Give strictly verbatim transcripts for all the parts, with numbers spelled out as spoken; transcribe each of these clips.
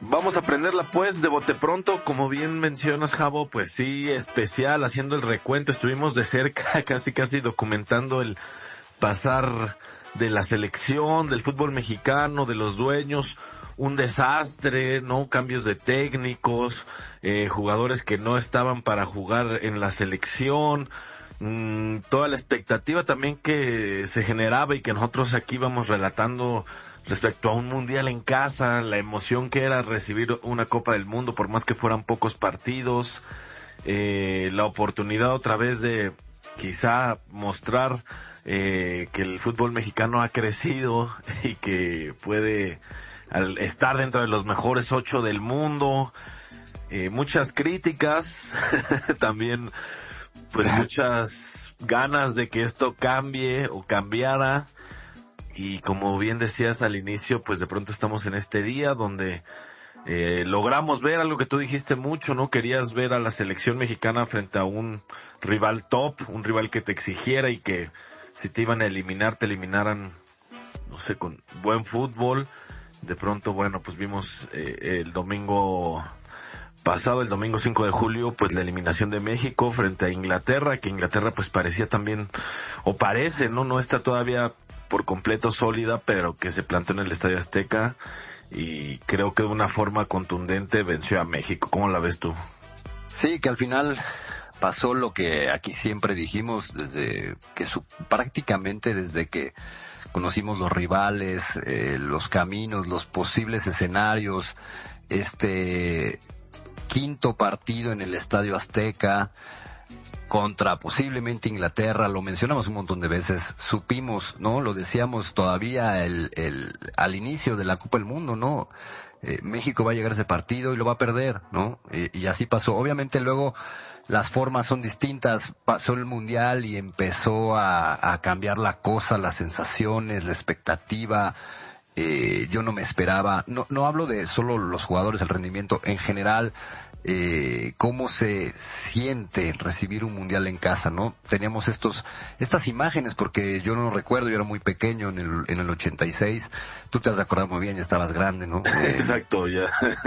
vamos a aprenderla pues de bote pronto, como bien mencionas, Javo, pues sí, especial, haciendo el recuento, estuvimos de cerca, casi casi documentando el pasar de la selección, del fútbol mexicano, de los dueños, un desastre, ¿no? Cambios de técnicos, eh, jugadores que no estaban para jugar en la selección, mmm, toda la expectativa también que se generaba y que nosotros aquí vamos relatando respecto a un mundial en casa, la emoción que era recibir una Copa del Mundo, por más que fueran pocos partidos, eh, la oportunidad otra vez de quizá mostrar eh, que el fútbol mexicano ha crecido y que puede al estar dentro de los mejores ocho del mundo, eh, muchas críticas, también pues muchas ganas de que esto cambie o cambiara. Y como bien decías al inicio, pues de pronto estamos en este día donde eh, logramos ver algo que tú dijiste mucho, ¿no? Querías ver a la selección mexicana frente a un rival top, un rival que te exigiera y que si te iban a eliminar, te eliminaran, no sé, con buen fútbol. De pronto, bueno, pues vimos eh, el domingo pasado, el domingo cinco de julio, pues la eliminación de México frente a Inglaterra, que Inglaterra pues parecía también, o parece, ¿no? No está todavía por completo sólida, pero que se plantó en el Estadio Azteca y creo que de una forma contundente venció a México. ¿Cómo la ves tú? Sí, que al final pasó lo que aquí siempre dijimos desde que su, prácticamente desde que conocimos los rivales, eh, los caminos, los posibles escenarios, este quinto partido en el Estadio Azteca contra posiblemente Inglaterra, lo mencionamos un montón de veces, supimos, ¿no? Lo decíamos todavía el, el, al inicio de la Copa del Mundo, ¿no? Eh, México va a llegar a ese partido y lo va a perder, ¿no? Y, y así pasó. Obviamente luego las formas son distintas, pasó el Mundial y empezó a, a cambiar la cosa, las sensaciones, la expectativa. Eh, yo no me esperaba, no, no hablo de solo los jugadores, el rendimiento, en general, eh, cómo se siente recibir un mundial en casa, ¿no? Teníamos estos, estas imágenes, porque yo no recuerdo, yo era muy pequeño en el, en el ochenta y seis, tú te has de acordar muy bien, ya estabas grande, ¿no? Eh, Exacto, ya.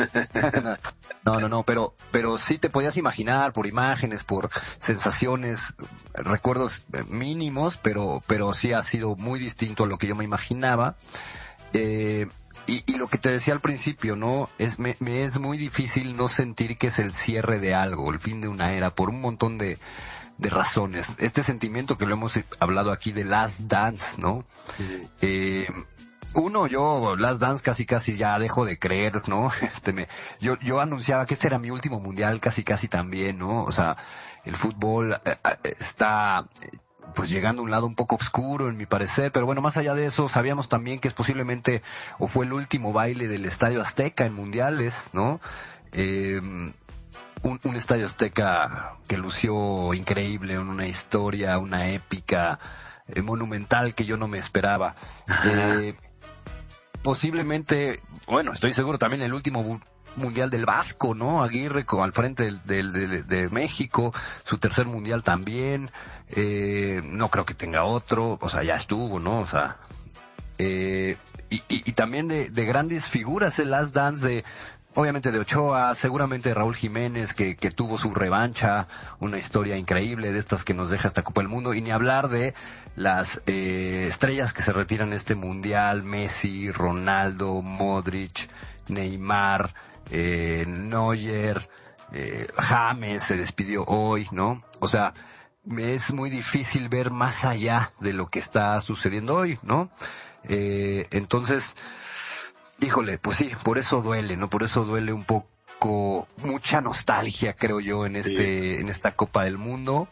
no, no, no, pero, pero sí te podías imaginar por imágenes, por sensaciones, recuerdos mínimos, pero, pero sí ha sido muy distinto a lo que yo me imaginaba. Eh, y, y lo que te decía al principio, ¿no? Es, me, me es muy difícil no sentir que es el cierre de algo, el fin de una era, por un montón de, de razones. Este sentimiento que lo hemos hablado aquí de Last Dance, ¿no? Sí. Eh, uno, yo, Last Dance casi casi ya dejo de creer, ¿no? Este me, yo, yo anunciaba que este era mi último mundial casi casi también, ¿no? O sea, el fútbol eh, está pues llegando a un lado un poco oscuro en mi parecer, pero bueno, más allá de eso, sabíamos también que es posiblemente, o fue el último baile del Estadio Azteca en mundiales, ¿no? Eh, un, un Estadio Azteca que lució increíble, una historia, una épica, eh, monumental que yo no me esperaba. Eh, posiblemente, bueno, estoy seguro también el último mundial del Vasco, ¿no? Aguirre con, al frente del, del, de, de México, su tercer mundial también, eh, no creo que tenga otro, o sea, ya estuvo, ¿no? O sea, eh, y, y, y también de, de grandes figuras, el Last Dance de, obviamente de Ochoa, seguramente de Raúl Jiménez, que, que tuvo su revancha, una historia increíble de estas que nos deja esta Copa del Mundo, y ni hablar de las eh, estrellas que se retiran en este mundial, Messi, Ronaldo, Modric, Neymar, eh, Neuer, eh, James se despidió hoy, ¿no? O sea, me es muy difícil ver más allá de lo que está sucediendo hoy, ¿no? Eh, entonces, híjole, pues sí, por eso duele, ¿no? Por eso duele un poco, mucha nostalgia, creo yo, en este, sí. en esta Copa del Mundo.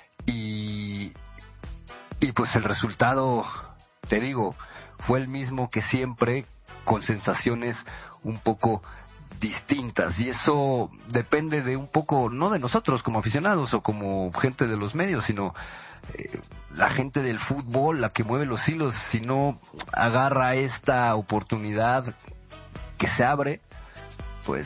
Y, y pues el resultado, te digo, fue el mismo que siempre, con sensaciones un poco distintas, y eso depende de un poco, no de nosotros como aficionados o como gente de los medios, sino eh, la gente del fútbol, la que mueve los hilos. Si no agarra esta oportunidad que se abre, pues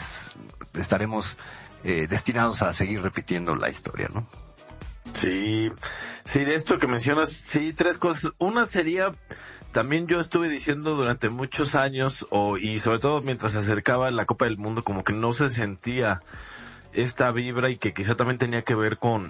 estaremos eh, destinados a seguir repitiendo la historia, ¿no? Sí, Sí, de esto que mencionas, sí, tres cosas. Una sería, también yo estuve diciendo durante muchos años, o y sobre todo mientras se acercaba la Copa del Mundo, como que no se sentía esta vibra y que quizá también tenía que ver con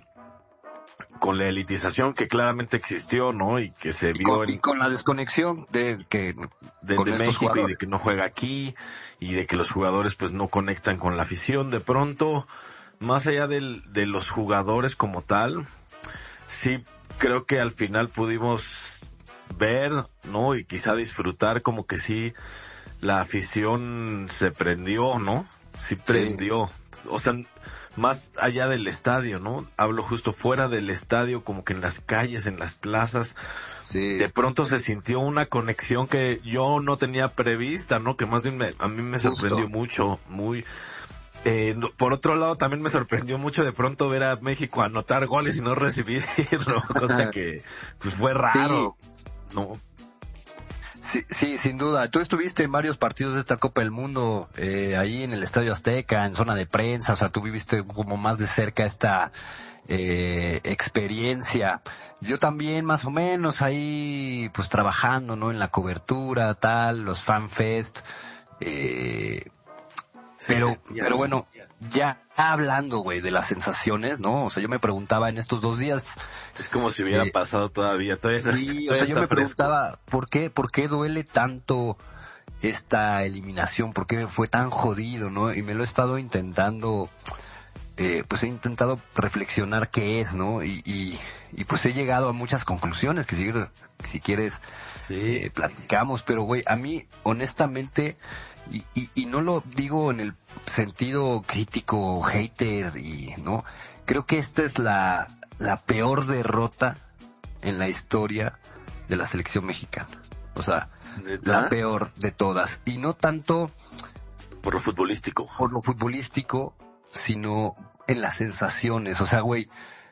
con la elitización que claramente existió, ¿no? Y que se Y vio con, en... y con la desconexión de que de, con de estos México y jugadores. de que no juega aquí y de que los jugadores pues no conectan con la afición. De pronto, más allá del, de los jugadores como tal, sí creo que al final pudimos ver, ¿no? Y quizá disfrutar como que sí la afición se prendió, ¿no? Sí prendió. Sí. O sea, más allá del estadio, ¿no? Hablo justo fuera del estadio, como que en las calles, en las plazas. Sí. De pronto se sintió una conexión que yo no tenía prevista, ¿no? Que más bien me, a mí me sorprendió Justo. mucho, muy... Eh, por otro lado, también me sorprendió mucho de pronto ver a México anotar goles y no recibirlo, cosa que pues fue raro, sí. ¿no? Sí, sí, sin duda. Tú estuviste en varios partidos de esta Copa del Mundo, eh, ahí en el Estadio Azteca, en zona de prensa, o sea, tú viviste como más de cerca esta eh, experiencia. Yo también, más o menos, ahí, pues trabajando, ¿no? En la cobertura, tal, los FanFest, eh, sí, pero, sí, ya, pero bueno, ya hablando, güey, de las sensaciones, ¿no? O sea, yo me preguntaba en estos dos días... Es como si hubiera eh, pasado todavía, todavía, sí, todavía o sea, yo me fresco. preguntaba, ¿por qué, por qué duele tanto esta eliminación? ¿Por qué fue tan jodido, no? Y me lo he estado intentando, eh, pues he intentado reflexionar qué es, ¿no? Y, y, y pues he llegado a muchas conclusiones que si, que si quieres, sí. eh, platicamos, pero güey, a mí, honestamente... Y, y, y no lo digo en el sentido crítico, hater, y no, creo que esta es la, la peor derrota en la historia de la selección mexicana. O sea, ¿verdad? La peor de todas. Y no tanto por lo futbolístico. Por lo futbolístico, sino en las sensaciones. O sea, güey,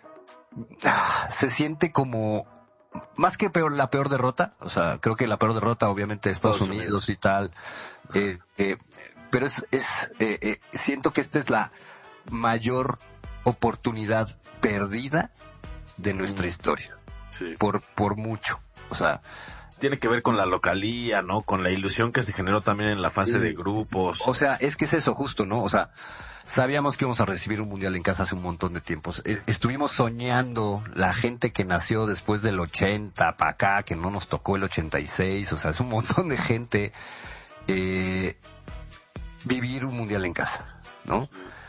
se siente como... Más que peor, la peor derrota, o sea, creo que la peor derrota obviamente de Estados, Estados Unidos, Unidos y tal, eh, eh, pero es, es eh, eh, siento que esta es la mayor oportunidad perdida de nuestra historia, sí. por por mucho, o sea, tiene que ver con la localía, ¿no? Con la ilusión que se generó también en la fase sí. de grupos. O sea, es que es eso justo, ¿no? O sea, sabíamos que íbamos a recibir un mundial en casa hace un montón de tiempos. Estuvimos soñando, la gente que nació después del ochenta para acá, que no nos tocó el ochenta y seis, o sea, es un montón de gente, eh, vivir un mundial en casa, ¿no?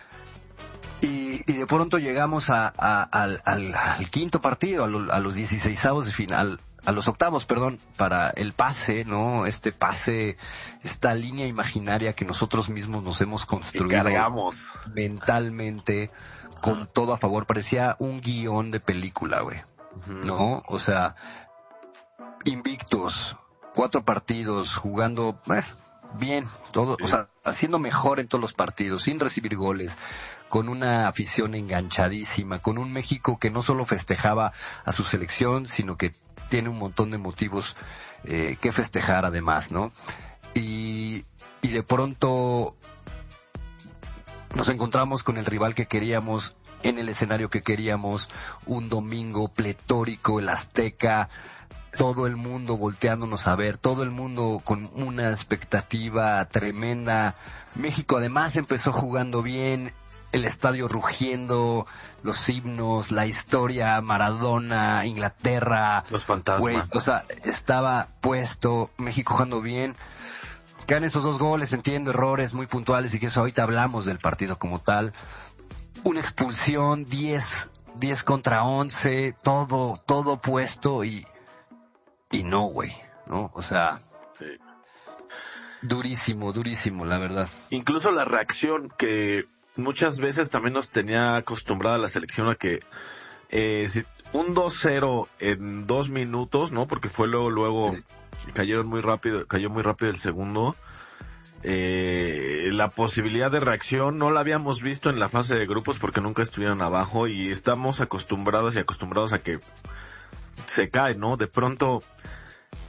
Y, y de pronto llegamos a, a, al, al, al quinto partido, a, lo, a los dieciseisavos de final, a los octavos, perdón, para el pase, ¿no? Este pase, esta línea imaginaria que nosotros mismos nos hemos construido. Y cargamos. Mentalmente, con todo a favor. Parecía un guión de película, güey. Uh-huh. ¿No? O sea, invictos, cuatro partidos, jugando, eh, bien, todo, sí. O sea, haciendo mejor en todos los partidos, sin recibir goles, con una afición enganchadísima, con un México que no solo festejaba a su selección, sino que tiene un montón de motivos eh, que festejar además, ¿no? Y, y de pronto nos encontramos con el rival que queríamos, en el escenario que queríamos, un domingo pletórico, el Azteca, todo el mundo volteándonos a ver, todo el mundo con una expectativa tremenda. México además empezó jugando bien, el estadio rugiendo, los himnos, la historia, Maradona, Inglaterra. Los fantasmas. Wey, o sea, estaba puesto, México jugando bien. Quedan esos dos goles, entiendo, errores muy puntuales y que eso ahorita hablamos del partido como tal. Una expulsión, diez, diez contra once, todo, todo puesto y, y no, güey, ¿no? O sea... Sí. Durísimo, durísimo, la verdad. Incluso la reacción que... muchas veces también nos tenía acostumbrada la selección a que eh, si un dos cero en dos minutos, ¿no? Porque fue luego, luego sí. cayeron muy rápido, cayó muy rápido el segundo. Eh, la posibilidad de reacción no la habíamos visto en la fase de grupos porque nunca estuvieron abajo y estamos acostumbrados y acostumbrados a que se cae, ¿no? De pronto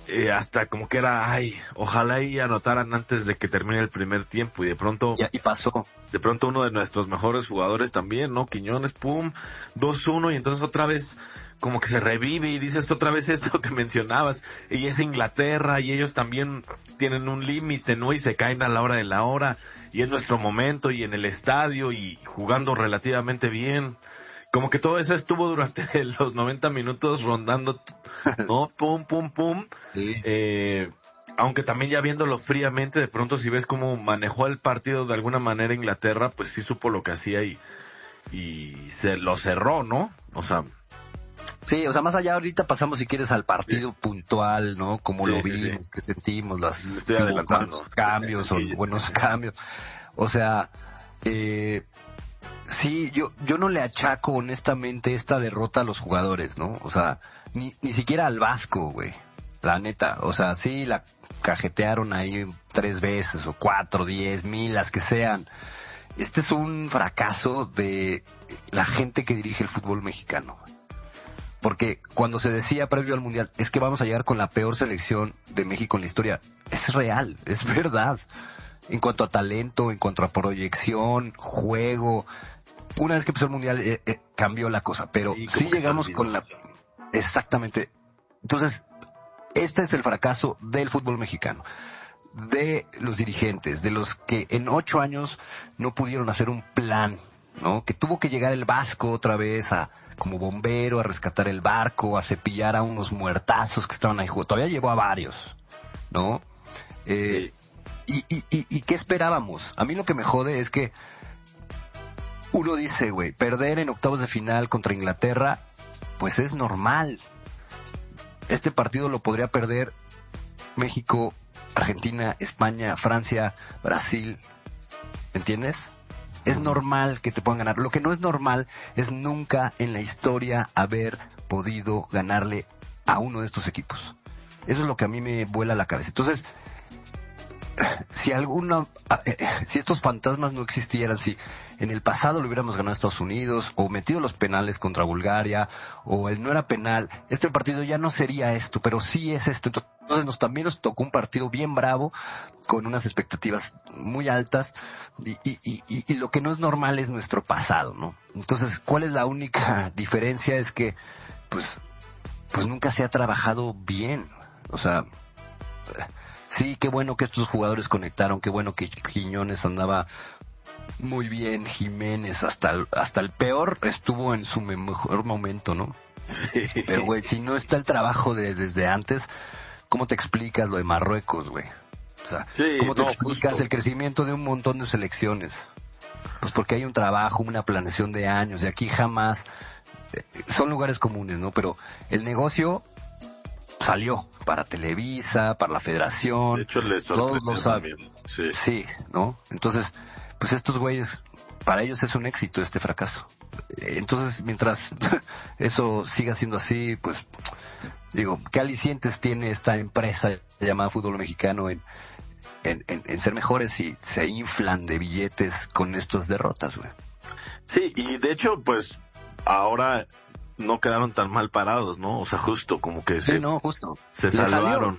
eh, hasta como que era, ay, ojalá y anotaran antes de que termine el primer tiempo, y de pronto... Y, y pasó. De pronto uno de nuestros mejores jugadores también, ¿no? Quiñones, pum, dos uno, y entonces otra vez como que se revive y dices otra vez esto que mencionabas, y es Inglaterra y ellos también tienen un límite, ¿no? Y se caen a la hora de la hora, y es nuestro momento, y en el estadio, y jugando relativamente bien. Como que todo eso estuvo durante los noventa minutos rondando, ¿no? Pum, pum, pum. Sí. Eh, aunque también ya viéndolo fríamente, de pronto si ves cómo manejó el partido de alguna manera Inglaterra, pues sí supo lo que hacía y, y se lo cerró, ¿no? O sea... Sí, o sea, más allá ahorita pasamos, si quieres, al partido sí. puntual, ¿no? Cómo sí, lo vimos, sí, sí. qué sentimos, las sí, buenos cambios o buenos cambios. O sea, eh, sí, yo yo no le achaco honestamente esta derrota a los jugadores, ¿no? O sea, ni ni siquiera al Vasco, güey. La neta, o sea, sí la cajetearon ahí tres veces o cuatro, diez, mil, las que sean. Este es un fracaso de la gente que dirige el fútbol mexicano. Porque cuando se decía previo al Mundial, es que vamos a llegar con la peor selección de México en la historia, es real, es verdad. En cuanto a talento, en cuanto a proyección, juego, una vez que empezó el Mundial eh, eh, cambió la cosa, pero sí, sí llegamos con la... Exactamente. Entonces, este es el fracaso del fútbol mexicano, de los dirigentes, de los que en ocho años no pudieron hacer un plan, ¿no? Que tuvo que llegar el Vasco otra vez a como bombero a rescatar el barco, a cepillar a unos muertazos que estaban ahí. Todavía llevó a varios, ¿no? Eh, sí. y, y, y, ¿Y qué esperábamos? A mí lo que me jode es que uno dice, güey, perder en octavos de final contra Inglaterra, pues es normal. Este partido lo podría perder México, Argentina, España, Francia, Brasil, ¿entiendes? Es normal que te puedan ganar. Lo que no es normal es nunca en la historia haber podido ganarle a uno de estos equipos. Eso es lo que a mí me vuela la cabeza. Entonces, si alguna, si estos fantasmas no existieran, si en el pasado lo hubiéramos ganado a Estados Unidos, o metido los penales contra Bulgaria, o el no era penal, este partido ya no sería esto, pero sí es esto. Entonces nos, también nos tocó un partido bien bravo, con unas expectativas muy altas, y, y, y, y lo que no es normal es nuestro pasado, ¿no? Entonces, ¿cuál es la única diferencia? Es que, pues, pues nunca se ha trabajado bien. O sea, sí, qué bueno que estos jugadores conectaron, qué bueno que Quiñones andaba muy bien, Jiménez, hasta el, hasta el peor estuvo en su mejor momento, ¿no? Pero, güey, si no está el trabajo de desde antes, ¿cómo te explicas lo de Marruecos, güey? O sea, sí, ¿cómo te no, explicas justo. el crecimiento de un montón de selecciones? Pues porque hay un trabajo, una planeación de años, y aquí jamás, eh, son lugares comunes, ¿no? Pero el negocio salió para Televisa, para la Federación. De hecho, les todos lo saben. Sí. sí, ¿no? Entonces, pues estos güeyes, para ellos es un éxito este fracaso. Entonces, mientras eso siga siendo así, pues, digo, ¿qué alicientes tiene esta empresa llamada Fútbol Mexicano en, en, en, en ser mejores si se inflan de billetes con estas derrotas, güey? Sí, y de hecho, pues, ahora no quedaron tan mal parados, ¿no? O sea, justo como que sí, se, no, justo. se salvaron.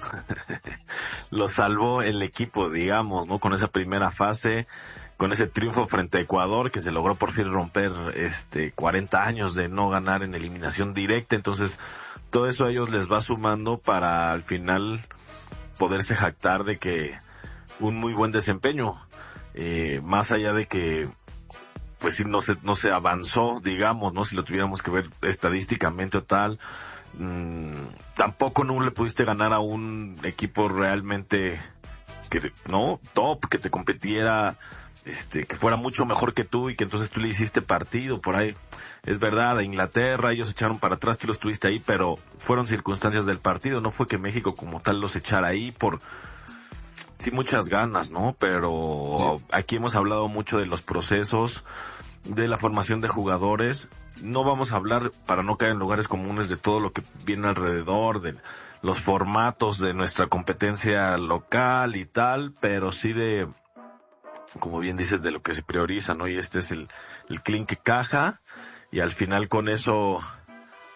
Lo salvó el equipo, digamos, ¿no? Con esa primera fase, con ese triunfo frente a Ecuador, que se logró por fin romper este cuarenta años de no ganar en eliminación directa. Entonces, todo eso a ellos les va sumando para al final poderse jactar de que un muy buen desempeño, eh, más allá de que pues si no se, no se avanzó, digamos, ¿no? Si lo tuviéramos que ver estadísticamente o tal, mmm, tampoco no le pudiste ganar a un equipo realmente que, ¿no? Top, que te competiera, este, que fuera mucho mejor que tú y que entonces tú le hiciste partido por ahí. Es verdad, a Inglaterra, ellos echaron para atrás, tú los tuviste ahí, pero fueron circunstancias del partido, no fue que México como tal los echara ahí por... Sí, muchas ganas, ¿no? Pero sí. Aquí hemos hablado mucho de los procesos, de la formación de jugadores. No vamos a hablar, para no caer en lugares comunes, de todo lo que viene alrededor, de los formatos de nuestra competencia local y tal, pero sí de, como bien dices, de lo que se prioriza, ¿no? Y este es el, el clinque caja, y al final con eso,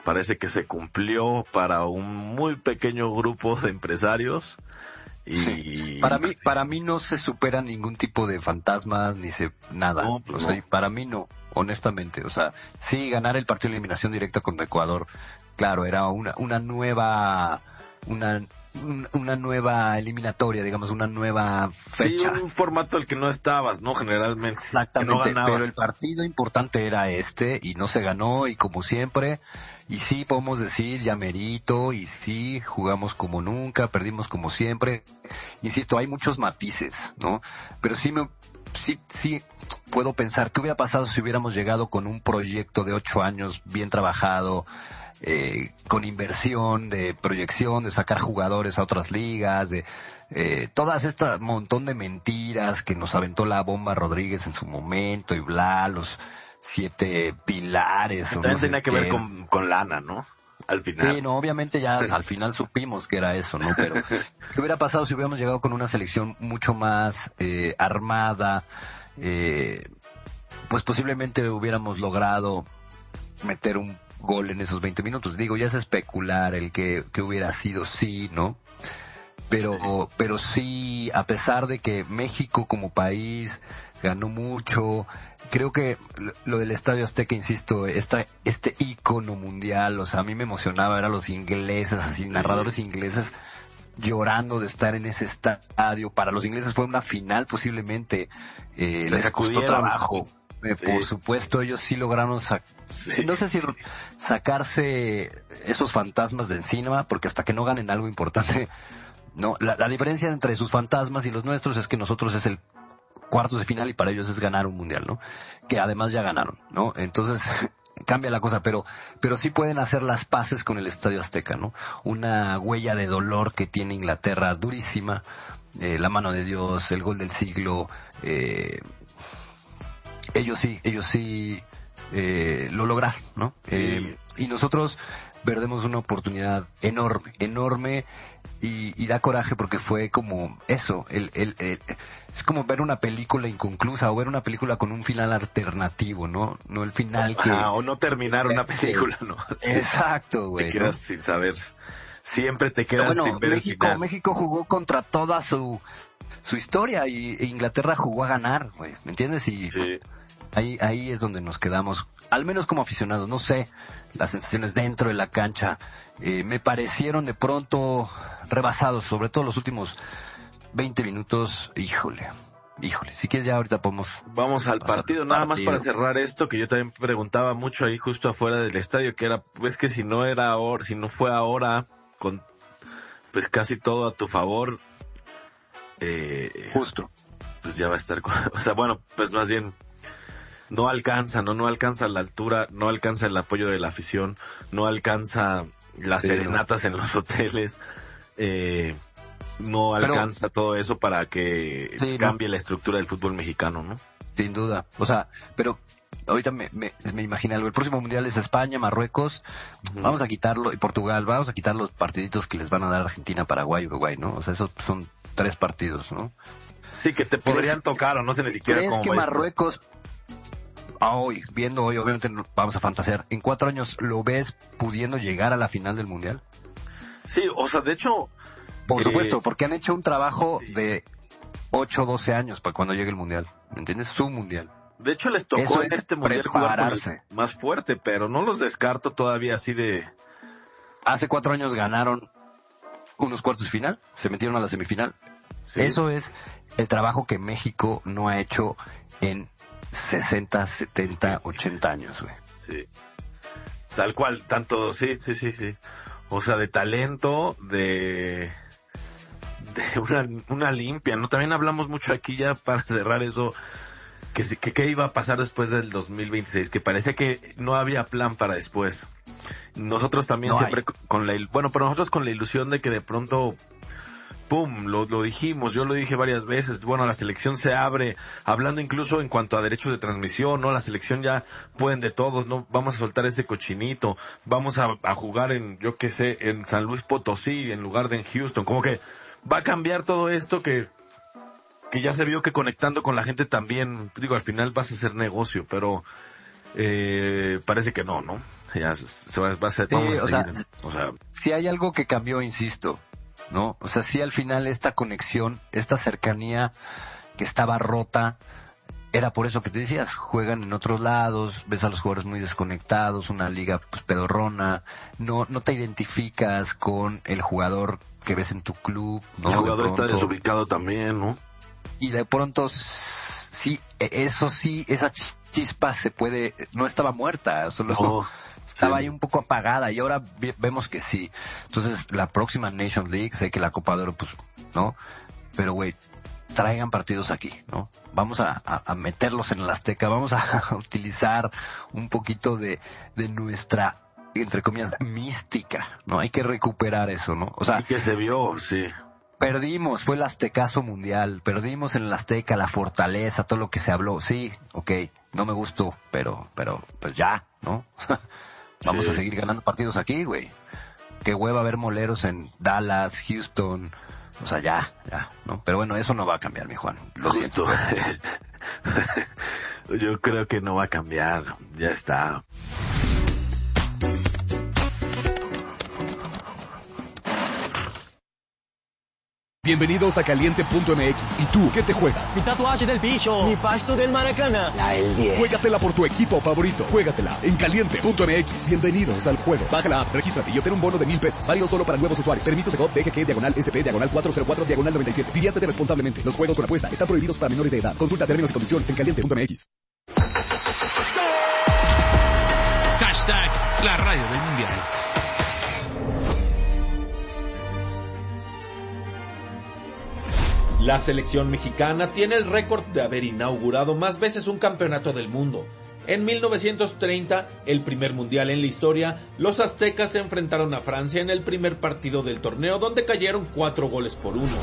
parece que se cumplió para un muy pequeño grupo de empresarios. Y sí. Para mí, para mí no se supera ningún tipo de fantasmas ni se nada. No, pues o sea, no. Para mí no, honestamente. O sea, sí, ganar el partido de eliminación directa contra Ecuador, claro, era una una nueva una una nueva eliminatoria, digamos, una nueva fecha. Sí, un formato al que no estabas, ¿no? Generalmente. Exactamente, no pero el partido importante era este y no se ganó y como siempre, y sí podemos decir ya merito y sí jugamos como nunca, perdimos como siempre. Insisto, hay muchos matices, ¿no? Pero sí me sí sí puedo pensar qué hubiera pasado si hubiéramos llegado con un proyecto de ocho años bien trabajado, Eh, con inversión, de proyección, de sacar jugadores a otras ligas, de eh, todas estas montón de mentiras que nos aventó la bomba Rodríguez en su momento y bla, los siete pilares. También no sé tenía que qué. ver con, con lana, ¿no? Al final. Sí, no, obviamente ya al final supimos que era eso, ¿no? Pero ¿qué hubiera pasado si hubiéramos llegado con una selección mucho más eh, armada? Eh, pues posiblemente hubiéramos logrado meter un gol en esos veinte minutos. Digo, ya es especular el que, que hubiera sido sí, ¿no? Pero, sí. pero sí, a pesar de que México como país ganó mucho, creo que lo del Estadio Azteca, insisto, esta, este ícono mundial, o sea, a mí me emocionaba ver a los ingleses, así, narradores ingleses llorando de estar en ese estadio. Para los ingleses fue una final posiblemente, eh, les costó trabajo. Eh, sí. Por supuesto, ellos sí lograron sac- sí. no sé si sacarse esos fantasmas de encima, porque hasta que no ganen algo importante, no, la, la diferencia entre sus fantasmas y los nuestros es que nosotros es el cuartos de final y para ellos es ganar un mundial, ¿no? Que además ya ganaron, ¿no? Entonces cambia la cosa, pero pero sí pueden hacer las paces con el Estadio Azteca, ¿no? Una huella de dolor que tiene Inglaterra durísima, eh, la mano de Dios, el gol del siglo, eh ellos sí, ellos sí eh, lo lograron, ¿no? Sí. Eh, y nosotros perdemos una oportunidad enorme, enorme y, y da coraje porque fue como eso, el, el, el, es como ver una película inconclusa o ver una película con un final alternativo, ¿no? No el final que... Ah, o no terminar una película, ¿no? Exacto, güey. Te quedas ¿no? sin saber, siempre te quedas bueno, sin ver México, el final. México jugó contra toda su su historia y e Inglaterra jugó a ganar, güey, ¿me entiendes? Y sí. Ahí, ahí es donde nos quedamos, al menos como aficionados, no sé, las sensaciones dentro de la cancha, eh, me parecieron de pronto rebasados, sobre todo los últimos veinte minutos, híjole, híjole, si quieres ya ahorita podemos... Vamos al partido, nada partido. Más para cerrar esto, que yo también preguntaba mucho ahí justo afuera del estadio, que era, pues que si no era ahora, si no fue ahora, con pues casi todo a tu favor, eh, justo, pues ya va a estar, con, o sea, bueno, pues más bien... No alcanza, no, no alcanza la altura, no alcanza el apoyo de la afición, no alcanza las sí, serenatas no. en los hoteles, eh, no alcanza pero, todo eso para que sí, cambie no. la estructura del fútbol mexicano, ¿no? Sin duda, o sea, pero ahorita me, me, me imagino algo, el próximo mundial es España, Marruecos, uh-huh. vamos a quitarlo, y Portugal, vamos a quitar los partiditos que les van a dar Argentina, Paraguay, Uruguay, ¿no? O sea, esos son tres partidos, ¿no? Sí, que te podrían tocar o no sé ni siquiera cómo. ¿Crees que Marruecos... hoy, viendo hoy, obviamente vamos a fantasear, ¿en cuatro años lo ves pudiendo llegar a la final del mundial? Sí, o sea, de hecho... Por eh, supuesto, porque han hecho un trabajo de ocho o doce años para cuando llegue el mundial, ¿me entiendes? Su mundial. De hecho, les tocó Eso en este mundial prepararse. jugar más fuerte, pero no los descarto todavía así de... Hace cuatro años ganaron unos cuartos de final, se metieron a la semifinal. Sí. Eso es el trabajo que México no ha hecho en sesenta, setenta, ochenta años, güey. Sí. Tal cual, tanto, sí, sí, sí, sí. O sea, de talento, de... de una, una limpia, ¿no? También hablamos mucho aquí ya para cerrar eso, que que qué iba a pasar después del dos mil veintiséis, que parecía que no había plan para después. Nosotros también no siempre hay. con la, bueno, pero nosotros con la ilusión de que de pronto, pum, lo, lo dijimos, yo lo dije varias veces, bueno, la selección se abre, hablando incluso en cuanto a derechos de transmisión, ¿no? La selección ya pueden de todos, ¿no? Vamos a soltar ese cochinito, vamos a, a jugar en, yo qué sé, en San Luis Potosí, en lugar de en Houston, como que va a cambiar todo esto que, que ya se vio que conectando con la gente también, digo, al final vas a hacer negocio, pero, eh, parece que no, ¿no? ya se va, va a ser, Sí, vamos a o sea, seguir, o sea, si hay algo que cambió, insisto, ¿no? O sea, sí al final esta conexión, esta cercanía que estaba rota, era por eso que te decías, juegan en otros lados, ves a los jugadores muy desconectados, una liga pues pedorrona, no no te identificas con el jugador que ves en tu club, ¿no? el jugador De está pronto. desubicado también, ¿no? Y de pronto, sí, eso sí, esa chispa se puede, no estaba muerta, solo No, estaba sí. ahí un poco apagada y ahora vi- vemos que sí. Entonces, la próxima Nations League, sé que la Copa de Oro, pues, ¿no? Pero, güey, traigan partidos aquí, ¿no? Vamos a, a, a meterlos en el Azteca, vamos a, a utilizar un poquito de, de nuestra, entre comillas, mística, ¿no? Hay que recuperar eso, ¿no? O sea, Y que se vio, sí. perdimos, fue el Aztecazo mundial, perdimos en el Azteca la fortaleza, todo lo que se habló, sí, ok, no me gustó, pero, pero, pues ya, ¿no? Vamos Sí. a seguir ganando partidos aquí, güey. Qué hueva ver moleros en Dallas, Houston, o sea, ya, ya, ¿no? Pero bueno, eso no va a cambiar, mi Juan, lo siento. Justo. Yo creo que no va a cambiar, ya está. Bienvenidos a Caliente punto M X. ¿Y tú qué te juegas? Mi tatuaje del bicho. Mi pasto del Maracaná. La del diez. Juégatela por tu equipo favorito. Juégatela en Caliente punto M X. Bienvenidos al juego. Baja la app, regístrate y obtén un bono de mil pesos. Válido solo para nuevos usuarios. Permiso de G O T G G diagonal S P diagonal cuatro cero cuatro diagonal noventa y siete. Diviértete responsablemente. Los juegos con apuesta están prohibidos para menores de edad. Consulta términos y condiciones en Caliente punto M X. Hashtag la radio del mundial. La selección mexicana tiene el récord de haber inaugurado más veces un campeonato del mundo. En mil novecientos treinta, el primer mundial en la historia, los aztecas se enfrentaron a Francia en el primer partido del torneo, donde cayeron cuatro goles por uno.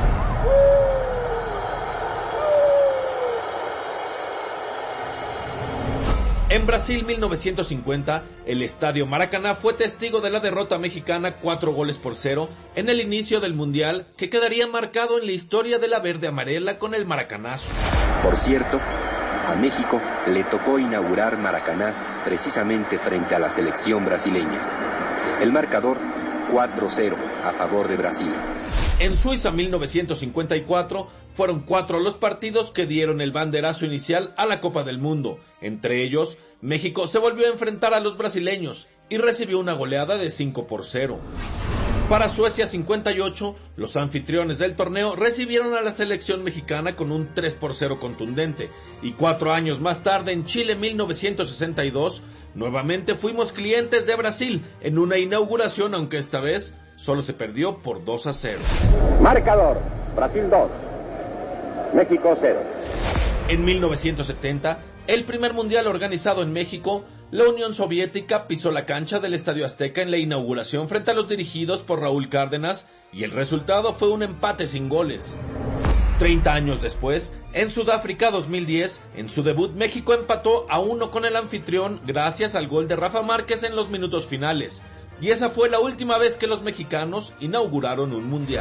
En Brasil mil novecientos cincuenta, el estadio Maracaná fue testigo de la derrota mexicana cuatro goles por cero en el inicio del mundial, que quedaría marcado en la historia de la verde amarela con el Maracanazo. Por cierto, a México le tocó inaugurar Maracaná precisamente frente a la selección brasileña. El marcador cuatro cero a favor de Brasil. En Suiza mil novecientos cincuenta y cuatro fueron cuatro los partidos que dieron el banderazo inicial a la Copa del Mundo. Entre ellos, México se volvió a enfrentar a los brasileños y recibió una goleada de cinco por cero. Para Suecia cincuenta y ocho, los anfitriones del torneo recibieron a la selección mexicana con un tres por cero contundente. Y cuatro años más tarde, en Chile mil novecientos sesenta y dos, nuevamente fuimos clientes de Brasil en una inauguración, aunque esta vez solo se perdió por dos a cero. Marcador, Brasil dos, México cero. En mil novecientos setenta, el primer mundial organizado en México, la Unión Soviética pisó la cancha del Estadio Azteca en la inauguración frente a los dirigidos por Raúl Cárdenas, y el resultado fue un empate sin goles. Treinta años después, en Sudáfrica dos mil diez, en su debut México empató a uno con el anfitrión gracias al gol de Rafa Márquez en los minutos finales. Y esa fue la última vez que los mexicanos inauguraron un mundial.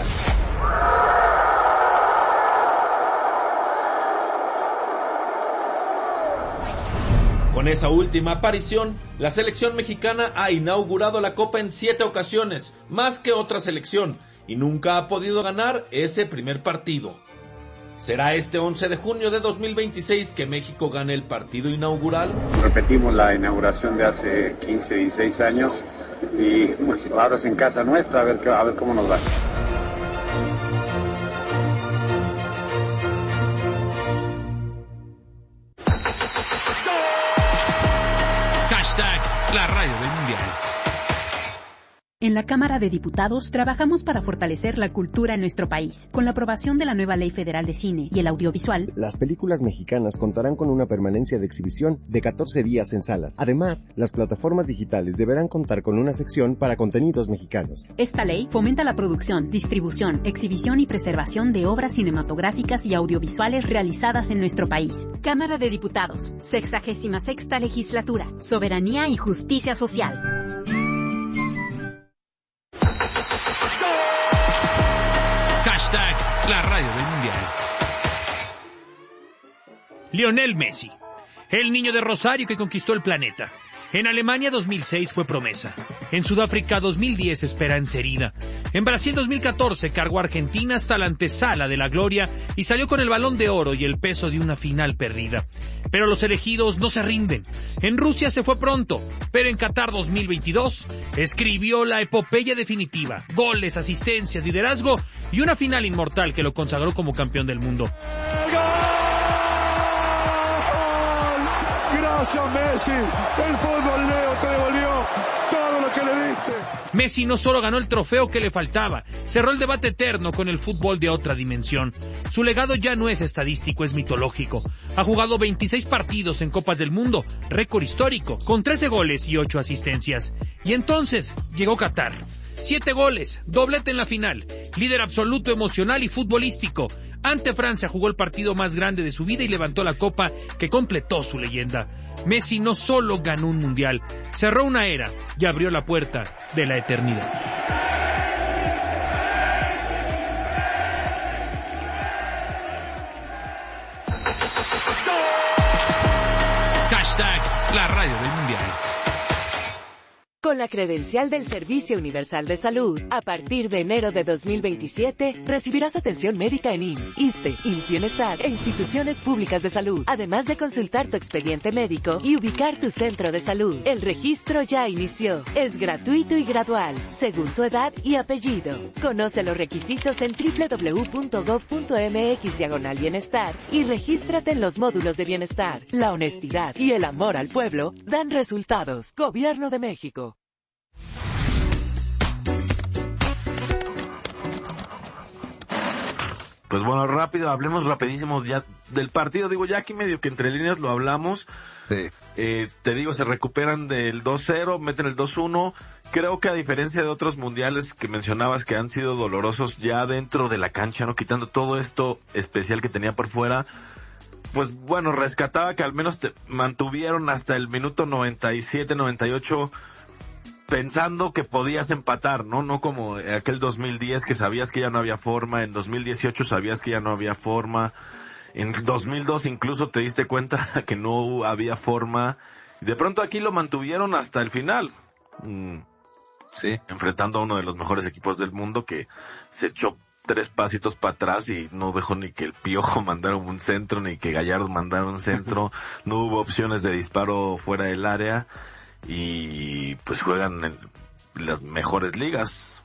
Con esa última aparición, la selección mexicana ha inaugurado la Copa en siete ocasiones, más que otra selección, y nunca ha podido ganar ese primer partido. ¿Será este once de junio de dos mil veintiséis que México gane el partido inaugural? Repetimos la inauguración de hace quince, dieciséis años y pues, ahora es en casa nuestra, a ver, qué, a ver cómo nos va. Hashtag la radio del mundial. En la Cámara de Diputados trabajamos para fortalecer la cultura en nuestro país. Con la aprobación de la nueva Ley Federal de Cine y el Audiovisual, las películas mexicanas contarán con una permanencia de exhibición de catorce días en salas. Además, las plataformas digitales deberán contar con una sección para contenidos mexicanos. Esta ley fomenta la producción, distribución, exhibición y preservación de obras cinematográficas y audiovisuales realizadas en nuestro país. Cámara de Diputados, sexagésima sexta Legislatura, Soberanía y Justicia Social. Hashtag la radio del mundial. Lionel Messi, el niño de Rosario que conquistó el planeta. En Alemania dos mil seis fue promesa. En Sudáfrica dos mil diez esperanza herida. En Brasil dos mil catorce cargó a Argentina hasta la antesala de la gloria y salió con el Balón de Oro y el peso de una final perdida. Pero los elegidos no se rinden. En Rusia se fue pronto, pero en Qatar dos mil veintidós escribió la epopeya definitiva. Goles, asistencias, liderazgo y una final inmortal que lo consagró como campeón del mundo. Gracias, Messi. El fútbol, Leo, te devolvió todo lo que le diste. Messi no solo ganó el trofeo que le faltaba, cerró el debate eterno con el fútbol de otra dimensión. Su legado ya no es estadístico, es mitológico. Ha jugado veintiséis partidos en Copas del Mundo, récord histórico, con trece goles y ocho asistencias. Y entonces llegó Qatar. Siete goles, doblete en la final, líder absoluto emocional y futbolístico. Ante Francia jugó el partido más grande de su vida y levantó la copa que completó su leyenda. Messi no solo ganó un mundial, cerró una era y abrió la puerta de la eternidad. Hashtag la radio del mundial. Con la credencial del Servicio Universal de Salud, a partir de enero de dos mil veintisiete, recibirás atención médica en I M S S, ISSSTE, I M S S Bienestar e instituciones públicas de salud, además de consultar tu expediente médico y ubicar tu centro de salud. El registro ya inició. Es gratuito y gradual, según tu edad y apellido. Conoce los requisitos en doble u doble u doble u punto gob punto eme equis diagonal bienestar y regístrate en los módulos de bienestar. La honestidad y el amor al pueblo dan resultados. Gobierno de México. Pues bueno, rápido, hablemos rapidísimo ya del partido. Digo, ya aquí medio que entre líneas lo hablamos. Sí. Eh, te digo, se recuperan del dos cero, meten el dos uno. Creo que a diferencia de otros mundiales que mencionabas que han sido dolorosos ya dentro de la cancha, ¿no? Quitando todo esto especial que tenía por fuera. Pues bueno, rescataba que al menos te mantuvieron hasta el minuto noventa y siete, noventa y ocho pensando que podías empatar, ¿no? No como aquel dos mil diez que sabías que ya no había forma, en dos mil dieciocho sabías que ya no había forma, en dos mil dos incluso te diste cuenta que no había forma, y de pronto aquí lo mantuvieron hasta el final. Mm, sí. Enfrentando a uno de los mejores equipos del mundo que se echó tres pasitos para atrás y no dejó ni que el Piojo mandara un centro, ni que Gallardo mandara un centro, no hubo opciones de disparo fuera del área. Y pues juegan en las mejores ligas.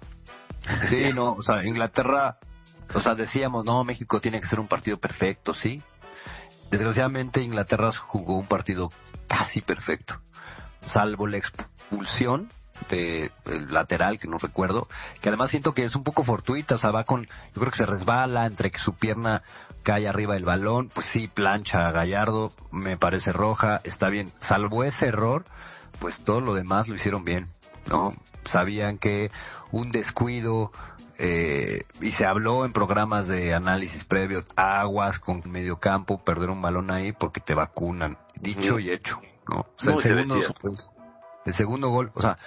Sí, no, o sea, Inglaterra, o sea, decíamos, no, México tiene que ser un partido perfecto, sí. Desgraciadamente Inglaterra jugó un partido casi perfecto, salvo la expulsión de el lateral, que no recuerdo, que además siento que es un poco fortuita, o sea, va con, yo creo que se resbala entre que su pierna cae arriba del balón, pues sí, plancha a Gallardo, me parece roja, está bien, salvo ese error, pues todo lo demás lo hicieron bien, ¿no? Sabían que un descuido, eh, y se habló en programas de análisis previo, aguas con medio campo, perder un balón ahí porque te vacunan, dicho y hecho, ¿no? O sea, no, el segundo, pues, el segundo gol, o sea,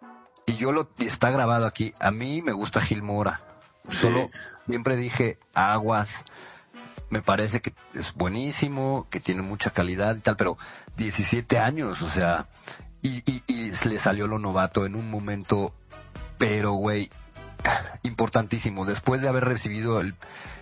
y yo lo, y está grabado aquí, a mí me gusta Gil Mora, sí. Solo siempre dije aguas, me parece que es buenísimo, que tiene mucha calidad y tal, pero diecisiete años, o sea, y, y, y le salió lo novato en un momento, pero güey, importantísimo, después de haber recibido el,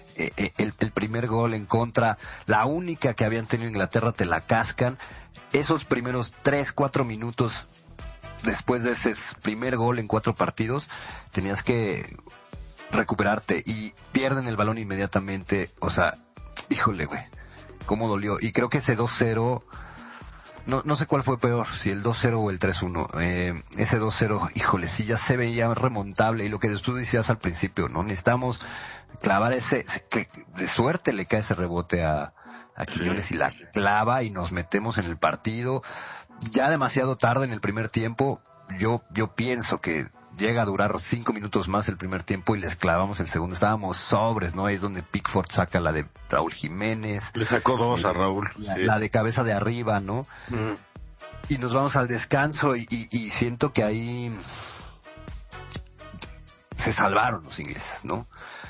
el, el primer gol en contra, la única que habían tenido Inglaterra, te la cascan, esos primeros tres, cuatro minutos después de ese primer gol en cuatro partidos, tenías que recuperarte y pierden el balón inmediatamente, o sea, híjole güey, cómo dolió, y creo que ese dos cero, no no sé cuál fue peor, si el dos cero o el tres uno, eh, ese dos cero, híjole, sí ya se veía remontable, y lo que tú decías al principio, ¿no? Necesitamos clavar ese, que de suerte le cae ese rebote a, a Quiñones y la clava y nos metemos en el partido, ya demasiado tarde en el primer tiempo, yo yo pienso que llega a durar cinco minutos más el primer tiempo y les clavamos el segundo. Estábamos sobres, ¿no? Ahí es donde Pickford saca la de Raúl Jiménez. Le sacó dos a Raúl. La, sí. la de cabeza de arriba, ¿no? Mm. Y nos vamos al descanso y, y, y siento que ahí se salvaron los ingleses, ¿no?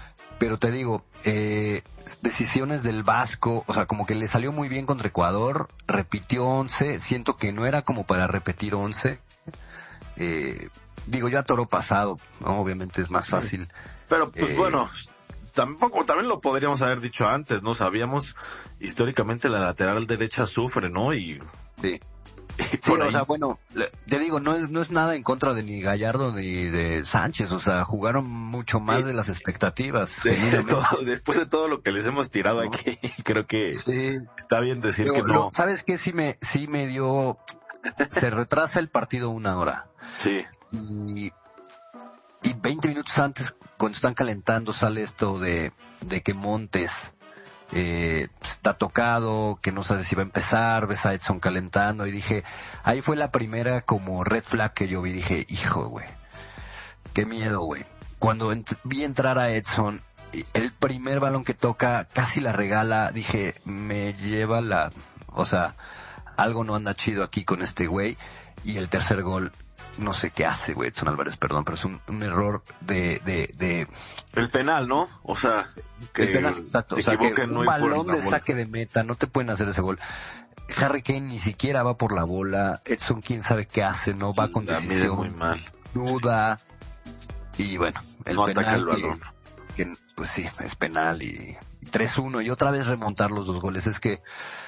pero te digo, eh, decisiones del Vasco, o sea, como que le salió muy bien contra Ecuador, repitió once, siento que no era como para repetir once, eh, digo, ya toro pasado, ¿no? Obviamente es más fácil. Pero, pues eh, bueno, tampoco, también lo podríamos haber dicho antes, ¿no? Sabíamos, históricamente la lateral derecha sufre, ¿no? Y... Sí. Sí, o sea, bueno, te digo, no es, no es nada en contra de ni Gallardo ni de Sánchez, o sea, jugaron mucho más sí. de las expectativas. De, de todo, después de todo lo que les hemos tirado ¿no? aquí, creo que sí. está bien decir Pero, que no. Lo, ¿Sabes qué? Sí me, sí me dio, se retrasa el partido una hora. Sí. Y, y veinte minutos antes, cuando están calentando, sale esto de, de que Montes... Eh, está tocado, que no sabe si va a empezar, ves a Edson calentando y dije, ahí fue la primera como red flag que yo vi, dije, hijo, güey, qué miedo, güey. Cuando ent- vi entrar a Edson, el primer balón que toca casi la regala, dije, me lleva la, o sea, algo no anda chido aquí con este güey, y el tercer gol, no sé qué hace, güey, Edson Álvarez, perdón, pero es un, un error de, de, de... El penal, ¿no? O sea, que... El penal, exacto, o sea, que un no balón de saque de meta, no te pueden hacer ese gol. Harry Kane ni siquiera va por la bola, Edson quién sabe qué hace, no va con decisión, muy mal. Duda, y bueno, el no penal ataca el balón. Que, que, pues sí, es penal, y, y tres uno, y otra vez remontar los dos goles, es que...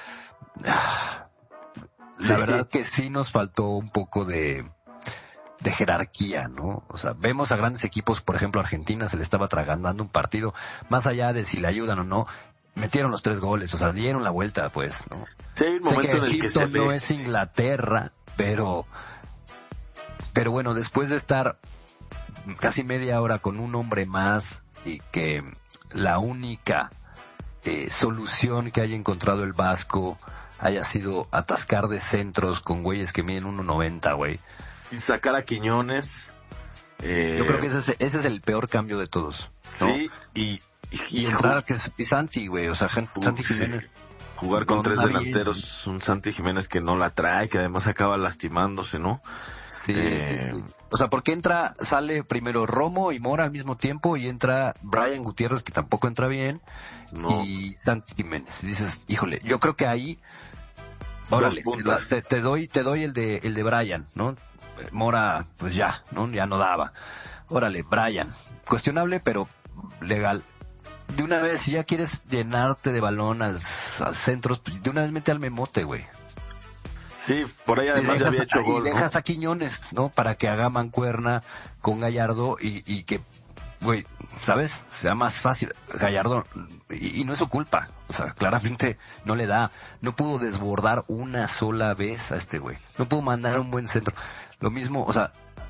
Ah, la sí. verdad que sí nos faltó un poco de... de jerarquía, ¿no? O sea, vemos a grandes equipos, por ejemplo, Argentina se le estaba tragando un partido, más allá de si le ayudan o no, metieron los tres goles, o sea, dieron la vuelta, pues, ¿no? Sí, hay un momento que en el Egipto que se no ve. es Inglaterra, pero, pero bueno, después de estar casi media hora con un hombre más y que la única eh, solución que haya encontrado el Vasco haya sido atascar de centros con güeyes que miden uno noventa, güey. Y sacar a Quiñones. Eh... Yo creo que ese es, ese es el peor cambio de todos, ¿no? Sí, y... Y, y entrar que es y Santi, güey, o sea, Santi Jiménez. Sí. Jugar con tres delanteros, bien. Un Santi Jiménez que no la trae, que además acaba lastimándose, ¿no? Sí, eh... sí, sí. O sea, porque entra, sale primero Romo y Mora al mismo tiempo y entra Brian Gutiérrez, que tampoco entra bien, no. Y Santi Jiménez. Y dices, híjole, yo creo que ahí... Órale, te, te doy te doy el de el de Brian, ¿no? Mora, pues ya, ¿no? Ya no daba. Órale, Brian. Cuestionable, pero legal. De una vez, si ya quieres llenarte de balón a, a centros, pues de una vez mete al Memote, güey. Sí, por ahí además ya había hecho a, gol, y ¿no? dejas a Quiñones, ¿no? Para que haga mancuerna con Gallardo y, y que, güey, ¿sabes? Sea más fácil. Gallardo, y, y no es su culpa. O sea, claramente no le da. No pudo desbordar una sola vez a este güey. No pudo mandar un buen centro. Lo mismo, o sea,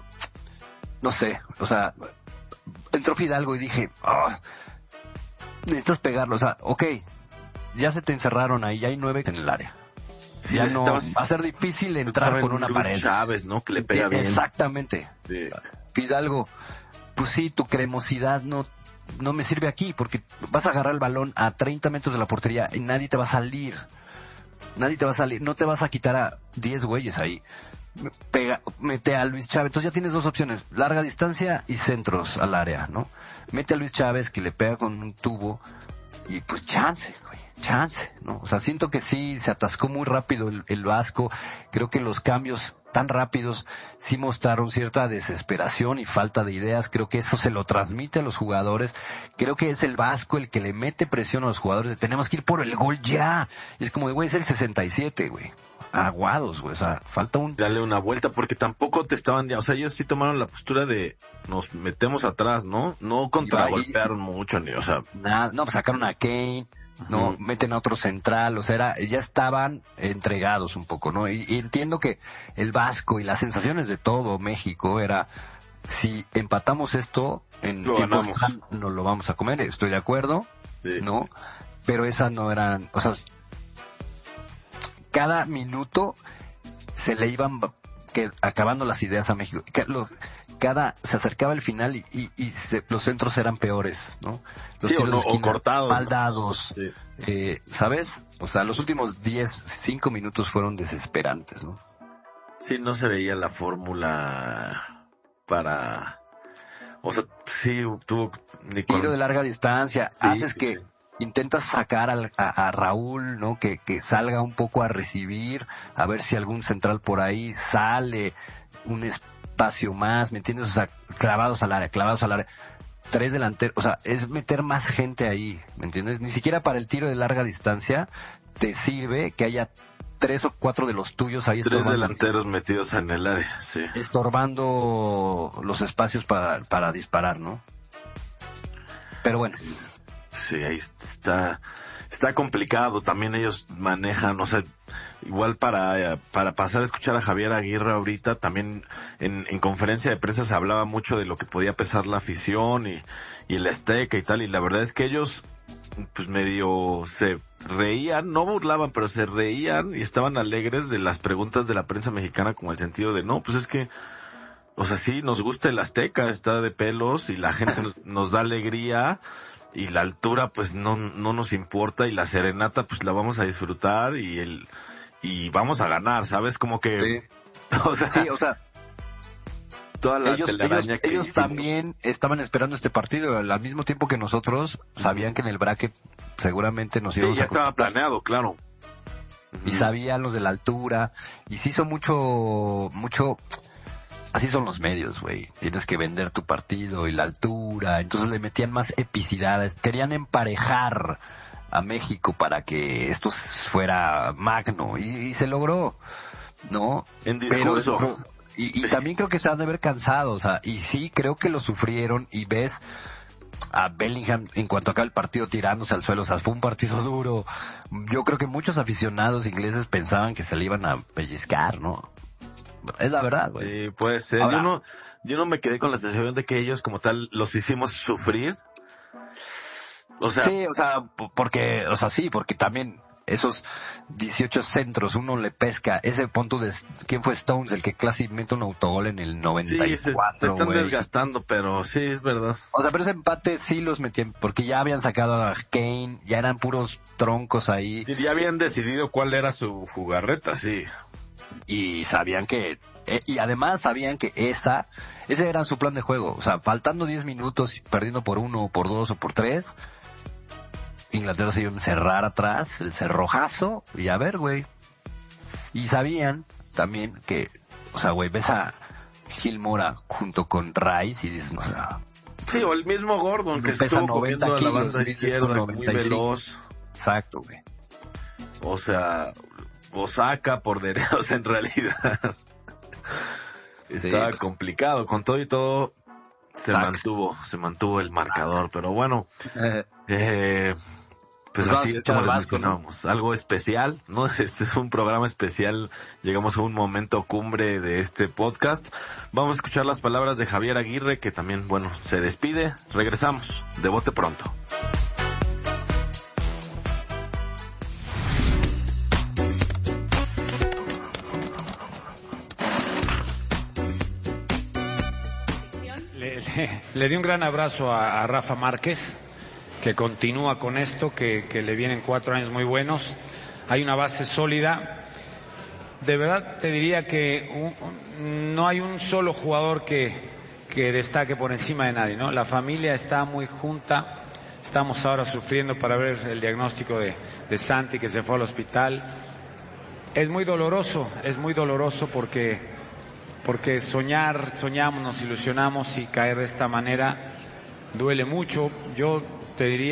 no sé, o sea, entró Fidalgo y dije, oh, necesitas pegarlo. O sea, ok, ya se te encerraron ahí, ya hay nueve en el área. Sí, ya no va a ser difícil entrar con una Luis pared. Chávez, ¿no? Que le pega bien. Exactamente. Sí. Fidalgo, pues sí, tu cremosidad no no me sirve aquí porque vas a agarrar el balón a treinta metros de la portería y nadie te va a salir. Nadie te va a salir, no te vas a quitar a diez güeyes ahí. Pega, mete a Luis Chávez, entonces ya tienes dos opciones, larga distancia y centros al área, ¿no? Mete a Luis Chávez que le pega con un tubo y pues chance, güey, chance, ¿no? O sea, siento que sí, se atascó muy rápido el, el Vasco, creo que los cambios tan rápidos sí mostraron cierta desesperación y falta de ideas, creo que eso se lo transmite a los jugadores, creo que es el Vasco el que le mete presión a los jugadores de tenemos que ir por el gol ya, y es como de güey, es el sesenta y siete, güey. Aguados, güey, o sea, falta un... Dale una vuelta, porque tampoco te estaban... O sea, ellos sí tomaron la postura de nos metemos atrás, ¿no? No contragolpearon mucho, ni, o sea... Nada, no, pues sacaron a Kane, ¿no? Uh-huh. Meten a otro central, o sea, era, ya estaban entregados un poco, ¿no? Y, y entiendo que el Vasco y las sensaciones de todo México era... Si empatamos esto, en lo ganamos. Nos lo vamos a comer, estoy de acuerdo, sí. ¿No? Pero esas no eran... O sea... Cada minuto se le iban que, acabando las ideas a México. Cada se acercaba el final y, y, y se, los centros eran peores, ¿no? Los sí, tiros o, no, esquina, o cortados, mal dados, ¿no? Sí. eh, ¿sabes? O sea, los últimos diez, cinco minutos fueron desesperantes, ¿no? Sí, no se veía la fórmula para... O sea, sí, tuvo... Tiro de larga distancia, sí, haces sí, que... Sí. Intentas sacar al, a, a Raúl, ¿no? Que, que salga un poco a recibir, a ver si algún central por ahí sale, un espacio más, ¿me entiendes? O sea, clavados al área, clavados al área. Tres delanteros, o sea, es meter más gente ahí, ¿me entiendes? Ni siquiera para el tiro de larga distancia te sirve que haya tres o cuatro de los tuyos ahí. Tres delanteros metidos en el área, sí. Estorbando los espacios para, para disparar, ¿no? Pero bueno. Sí, ahí está, está complicado. También ellos manejan, o sea, igual para, para pasar a escuchar a Javier Aguirre ahorita, también en, en conferencia de prensa se hablaba mucho de lo que podía pesar la afición y, y el Azteca y tal, y la verdad es que ellos, pues medio se reían, no burlaban, pero se reían y estaban alegres de las preguntas de la prensa mexicana, como el sentido de, no, pues es que, o sea, sí, nos gusta el Azteca, está de pelos y la gente nos da alegría, y la altura pues no no nos importa, y la serenata pues la vamos a disfrutar, y el y vamos a ganar, ¿sabes? Como que sí, o sea, sí, o sea toda la ellos, ellos, que ellos también estaban esperando este partido al mismo tiempo que nosotros. Sabían que en el bracket seguramente nos íbamos sí, ya a estaba planeado, claro. Y sabían los de la altura, y se hizo mucho mucho así son los medios, güey. Tienes que vender tu partido y la altura. Entonces le metían más epicidades. Querían emparejar a México para que esto fuera magno. Y, y se logró, ¿no? En discurso. Pero, y, y también creo que se han de ver cansados. O sea, y sí, creo que lo sufrieron. Y ves a Bellingham en cuanto acaba el partido tirándose al suelo. O sea, fue un partido duro. Yo creo que muchos aficionados ingleses pensaban que se le iban a pellizcar, ¿no? Es la verdad, güey. Sí, puede ser. Ahora, yo no, yo no me quedé con la sensación de que ellos como tal los hicimos sufrir. O sea. Sí, o sea, porque, o sea, sí, porque también esos dieciocho centros uno le pesca ese punto de, ¿quién fue Stones? El que casi mete un autogol en el noventa y cuatro, sí, se, se están güey. desgastando, pero sí, es verdad. O sea, pero ese empate sí los metían, porque ya habían sacado a Kane, ya eran puros troncos ahí. Y ya habían decidido cuál era su jugarreta, sí. Y sabían que, eh, y además sabían que esa, ese era su plan de juego. O sea, faltando diez minutos, perdiendo por uno, o por dos, o por tres, Inglaterra se iba a encerrar atrás, el cerrojazo, y a ver, güey. Y sabían también que, o sea, güey, ves a Gil Mora junto con Rice y dices, no, o sea, sí, o el mismo Gordon que pesa estuvo noventa comiendo kilos, a la banda izquierda, muy veloz. Exacto, güey. O sea, Osaka por derechos en realidad. Estaba sí, complicado, con todo y todo se Tac. mantuvo, se mantuvo el marcador, pero bueno, eh, pues, pues así es como les mencionábamos, ¿no? Algo especial, ¿no? Este es un programa especial, llegamos a un momento cumbre de este podcast. Vamos a escuchar las palabras de Javier Aguirre, que también, bueno, se despide. Regresamos, de bote pronto. Le, le, le di un gran abrazo a, a Rafa Márquez, que continúa con esto, que, que le vienen cuatro años muy buenos. Hay una base sólida. De verdad te diría que un, un, no hay un solo jugador que, que destaque por encima de nadie, ¿no? La familia está muy junta. Estamos ahora sufriendo para ver el diagnóstico de, de Santi, que se fue al hospital. Es muy doloroso, es muy doloroso porque, porque soñar, soñamos, nos ilusionamos, y caer de esta manera duele mucho. Yo te diría